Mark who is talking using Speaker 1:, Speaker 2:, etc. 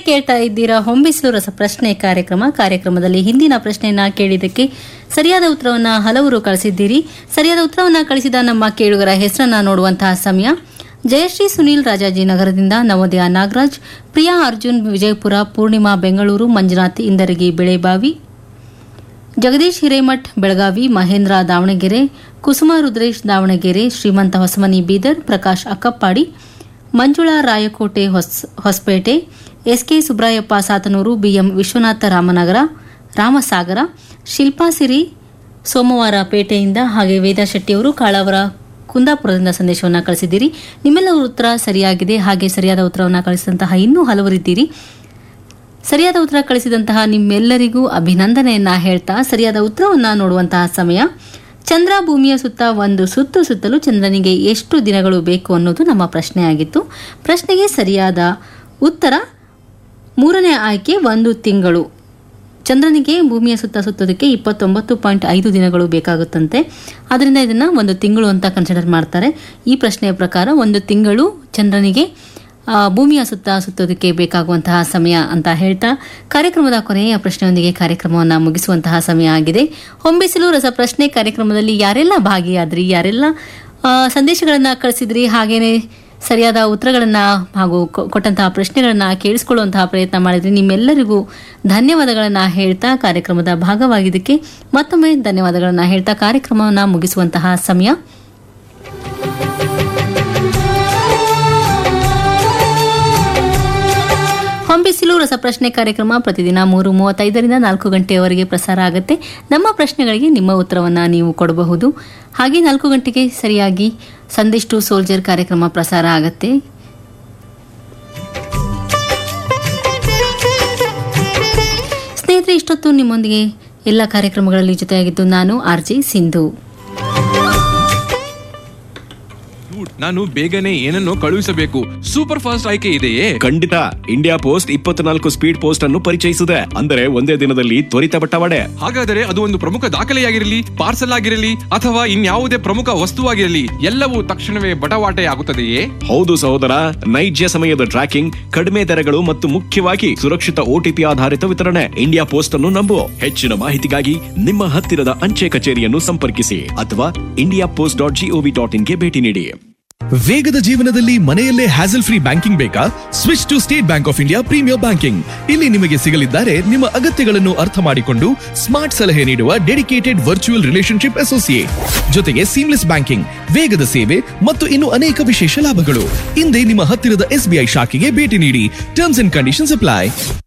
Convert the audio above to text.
Speaker 1: ಕೇಳ್ತಾ ಇದ್ದೀರಾ ಹೊಂಬಿಸಿಲು ರಸ ಪ್ರಶ್ನೆ ಕಾರ್ಯಕ್ರಮದಲ್ಲಿ ಹಿಂದಿನ ಪ್ರಶ್ನೆಯನ್ನ ಕೇಳಿದ್ದಕ್ಕೆ ಸರಿಯಾದ ಉತ್ತರವನ್ನ ಹಲವರು ಕಳಿಸಿದ್ದೀರಿ. ಸರಿಯಾದ ಉತ್ತರವನ್ನ ಕಳಿಸಿದ ನಮ್ಮ ಕೇಳುಗರ ಹೆಸರನ್ನ ನೋಡುವಂತಹ ಸಮಯ. ಜಯಶ್ರೀ ಸುನೀಲ್ ರಾಜಾಜಿನಗರದಿಂದ, ನವೋದಯ ನಾಗರಾಜ್, ಪ್ರಿಯಾ ಅರ್ಜುನ್ ವಿಜಯಪುರ, ಪೂರ್ಣಿಮಾ ಬೆಂಗಳೂರು, ಮಂಜುನಾಥ್ ಇಂದರಗಿ ಬೆಳೆಬಾವಿ, ಜಗದೀಶ್ ಹಿರೇಮಠ್ ಬೆಳಗಾವಿ, ಮಹೇಂದ್ರ ದಾವಣಗೆರೆ, ಕುಸುಮ ರುದ್ರೇಶ್ ದಾವಣಗೆರೆ, ಶ್ರೀಮಂತ ಹೊಸಮನಿ ಬೀದರ್, ಪ್ರಕಾಶ್ ಅಕ್ಕಪ್ಪಾಡಿ, ಮಂಜುಳಾ ರಾಯಕೋಟೆ ಹೊಸಪೇಟೆ, ಎಸ್ಕೆ ಸುಬ್ರಾಯಪ್ಪ ಸಾತನೂರು, ಬಿಎಂ ವಿಶ್ವನಾಥ ರಾಮಸಾಗರ, ಶಿಲ್ಪಾ ಸಿರಿ ಸೋಮವಾರ ಪೇಟೆಯಿಂದ, ಹಾಗೆ ವೇದಾ ಶೆಟ್ಟಿಯವರು ಕಾಳಾವರ ಕುಂದಾಪುರದಿಂದ ಸಂದೇಶವನ್ನು ಕಳಿಸಿದ್ದೀರಿ. ನಿಮ್ಮೆಲ್ಲರ ಉತ್ತರ ಸರಿಯಾಗಿದೆ. ಹಾಗೆ ಸರಿಯಾದ ಉತ್ತರವನ್ನು ಕಳಿಸಿದಂತಹ ಇನ್ನೂ ಹಲವರಿದ್ದೀರಿ. ಸರಿಯಾದ ಉತ್ತರ ಕಳಿಸಿದಂತಹ ನಿಮ್ಮೆಲ್ಲರಿಗೂ ಅಭಿನಂದನೆಯನ್ನ ಹೇಳ್ತಾ ಸರಿಯಾದ ಉತ್ತರವನ್ನ ನೋಡುವಂತಹ ಸಮಯ. ಚಂದ್ರ ಭೂಮಿಯ ಸುತ್ತ ಒಂದು ಸುತ್ತಲು ಚಂದ್ರನಿಗೆ ಎಷ್ಟು ದಿನಗಳು ಬೇಕು ಅನ್ನೋದು ನಮ್ಮ ಪ್ರಶ್ನೆಯಾಗಿತ್ತು. ಪ್ರಶ್ನೆಗೆ ಸರಿಯಾದ ಉತ್ತರ ಮೂರನೇ ಆಯ್ಕೆ 1 ತಿಂಗಳು. ಚಂದ್ರನಿಗೆ ಭೂಮಿಯ ಸುತ್ತೋದಕ್ಕೆ 29.5 ದಿನಗಳು ಬೇಕಾಗುತ್ತಂತೆ. ಅದರಿಂದ ಇದನ್ನ 1 ತಿಂಗಳು ಅಂತ ಕನ್ಸಿಡರ್ ಮಾಡ್ತಾರೆ. ಈ ಪ್ರಶ್ನೆಯ ಪ್ರಕಾರ 1 ತಿಂಗಳು ಚಂದ್ರನಿಗೆ ಭೂಮಿಯ ಸುತ್ತೋದಕ್ಕೆ ಬೇಕಾಗುವಂತಹ ಸಮಯ ಅಂತ ಹೇಳ್ತಾ ಕಾರ್ಯಕ್ರಮದ ಕೊನೆಯ ಪ್ರಶ್ನೆಯೊಂದಿಗೆ ಕಾರ್ಯಕ್ರಮವನ್ನು ಮುಗಿಸುವಂತಹ ಸಮಯ ಆಗಿದೆ. ಹೊಂಬಿಸಿಲು ರಸ ಪ್ರಶ್ನೆ ಕಾರ್ಯಕ್ರಮದಲ್ಲಿ ಯಾರೆಲ್ಲ ಭಾಗಿಯಾದ್ರಿ, ಯಾರೆಲ್ಲ ಸಂದೇಶಗಳನ್ನ ಕಳಿಸಿದ್ರಿ, ಹಾಗೇನೆ ಸರಿಯಾದ ಉತ್ತರಗಳನ್ನ ಹಾಗೂ ಕೊಟ್ಟಂತಹ ಪ್ರಶ್ನೆಗಳನ್ನ ಕೇಳಿಸಿಕೊಳ್ಳುವಂತಹ ಪ್ರಯತ್ನ ಮಾಡಿದ್ರಿ, ನಿಮ್ಮೆಲ್ಲರಿಗೂ ಧನ್ಯವಾದಗಳನ್ನ ಹೇಳ್ತಾ ಕಾರ್ಯಕ್ರಮದ ಭಾಗವಾಗಿದ್ದಕ್ಕೆ ಮತ್ತೊಮ್ಮೆ ಧನ್ಯವಾದಗಳನ್ನ ಹೇಳ್ತಾ ಕಾರ್ಯಕ್ರಮವನ್ನು ಮುಗಿಸುವಂತಹ ಸಮಯ. ಹೊಂಬಿಸಿಲು ರಸಪ್ರಶ್ನೆ ಕಾರ್ಯಕ್ರಮ ಪ್ರತಿದಿನ 3:35ರಿಂದ 4 ಗಂಟೆಯವರೆಗೆ ಪ್ರಸಾರ ಆಗುತ್ತೆ. ನಮ್ಮ ಪ್ರಶ್ನೆಗಳಿಗೆ ನಿಮ್ಮ ಉತ್ತರವನ್ನು ನೀವು ಕೊಡಬಹುದು. ಹಾಗೆ 4 ಗಂಟೆಗೆ ಸರಿಯಾಗಿ ಸಂದೇಶ್ ಟು ಸೋಲ್ಜರ್ ಕಾರ್ಯಕ್ರಮ ಪ್ರಸಾರ ಆಗುತ್ತೆ. ಸ್ನೇಹಿತರೆ, ಇಷ್ಟೊತ್ತು ನಿಮ್ಮೊಂದಿಗೆ ಎಲ್ಲ ಕಾರ್ಯಕ್ರಮಗಳಲ್ಲಿ ಜೊತೆಯಾಗಿದ್ದು ನಾನು ಆರ್ಜೆ ಸಿಂಧು.
Speaker 2: ನಾನು ಬೇಗನೆ ಏನನ್ನೋ ಕಳುಹಿಸಬೇಕು. ಸೂಪರ್ ಫಾಸ್ಟ್ ಆಯ್ಕೆ ಇದೆಯೇ?
Speaker 3: ಖಂಡಿತ. ಇಂಡಿಯಾ ಪೋಸ್ಟ್ 24 ಸ್ಪೀಡ್ ಪೋಸ್ಟ್ ಅನ್ನು ಪರಿಚಯಿಸಿದೆ. ಅಂದರೆ ಒಂದೇ ದಿನದಲ್ಲಿ ತ್ವರಿತ ಬಟ್ಟವಾಡೆ.
Speaker 2: ಹಾಗಾದರೆ ಅದು ಒಂದು ಪ್ರಮುಖ ದಾಖಲೆಯಾಗಿರಲಿ, ಪಾರ್ಸಲ್ ಆಗಿರಲಿ ಅಥವಾ ಇನ್ಯಾವುದೇ ಪ್ರಮುಖ ವಸ್ತುವಾಗಿರಲಿ, ಎಲ್ಲವೂ ತಕ್ಷಣವೇ ಬಟವಾಟೆ ಆಗುತ್ತದೆಯೇ?
Speaker 3: ಹೌದು ಸಹೋದರ, ನೈಜ ಸಮಯದ ಟ್ರ್ಯಾಕಿಂಗ್, ಕಡಿಮೆ ದರಗಳು ಮತ್ತು ಮುಖ್ಯವಾಗಿ ಸುರಕ್ಷಿತ OTP ಆಧಾರಿತ ವಿತರಣೆ. ಇಂಡಿಯಾ ಪೋಸ್ಟ್ ಅನ್ನು ನಂಬು. ಹೆಚ್ಚಿನ ಮಾಹಿತಿಗಾಗಿ ನಿಮ್ಮ ಹತ್ತಿರದ ಅಂಚೆ ಕಚೇರಿಯನ್ನು ಸಂಪರ್ಕಿಸಿ ಅಥವಾ indiapost.gov.in ಗೆ ಭೇಟಿ ನೀಡಿ.
Speaker 4: ವೇಗದ ಜೀವನದಲ್ಲಿ ಮನೆಯಲ್ಲೇ ಹ್ಯಾಸಲ್ ಫ್ರೀ ಬ್ಯಾಂಕಿಂಗ್ ಬೇಕಾ? Switch to state bank of India premier banking. ಇಲ್ಲಿ ನಿಮಗೆ ಸಿಗಲಿದ್ದಾರೆ ನಿಮ್ಮ ಅಗತ್ಯಗಳನ್ನು ಅರ್ಥ ಮಾಡಿಕೊಂಡು ಸ್ಮಾರ್ಟ್ ಸಲಹೆ ನೀಡುವ ಡೆಡಿಕೇಟೆಡ್ ವರ್ಚುವಲ್ ರಿಲೇಶನ್ಶಿಪ್ ಅಸೋಸಿಯೇಟ್, ಜೊತೆಗೆ ಸೀಮ್ಲೆಸ್ ಬ್ಯಾಂಕಿಂಗ್, ವೇಗದ ಸೇವೆ ಮತ್ತು ಇನ್ನು ಅನೇಕ ವಿಶೇಷ ಲಾಭಗಳು. ಹಿಂದೆ ನಿಮ್ಮ ಹತ್ತಿರದ SBI ಶಾಖೆಗೆ ಭೇಟಿ ನೀಡಿ. Terms and conditions apply.